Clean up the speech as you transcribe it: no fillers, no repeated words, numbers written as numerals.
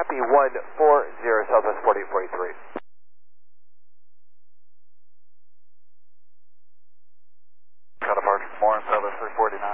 copy 140 Southwest 4843. Got a departure from Warren, Southwest 349.